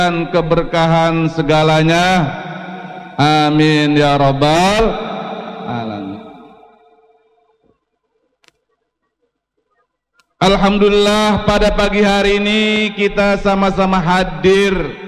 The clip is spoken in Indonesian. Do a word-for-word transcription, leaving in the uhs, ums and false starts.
dan keberkahan segalanya. Amin ya rabbal alamin. Alhamdulillah, pada pagi hari ini kita sama-sama hadir